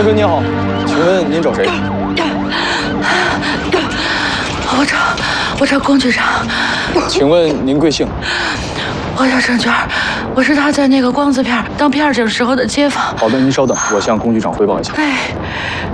生你好，请问您找谁？ 我找龚局长。 请问您贵姓？ 我叫郑娟，我是他在那个光字片当片警时候的街坊。 好的，您稍等，我向龚局长汇报一下。 哎。